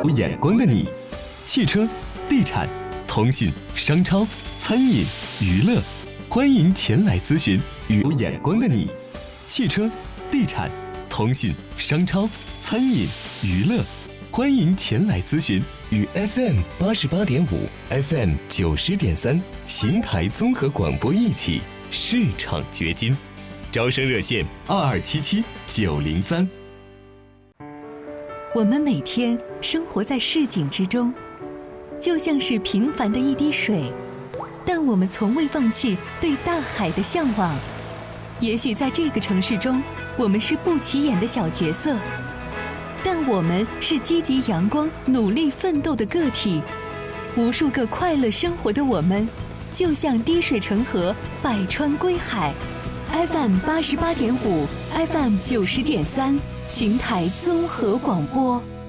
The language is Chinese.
有眼光的你，汽车、地产、通信、商超、餐饮、娱乐，欢迎前来咨询。有眼光的你，汽车、地产、通信、商超、餐饮、娱乐，欢迎前来咨询。与 FM88.5、FM90.3邢台综合广播一起市场掘金，招生热线2277-903。 我们每天生活在市井之中，就像是平凡的一滴水，但我们从未放弃对大海的向往。也许在这个城市中，我们是不起眼的小角色，但我们是积极阳光、努力奋斗的个体。无数个快乐生活的我们，就像滴水成河，百川归海。FM88.5、FM90.3，邢台综合广播。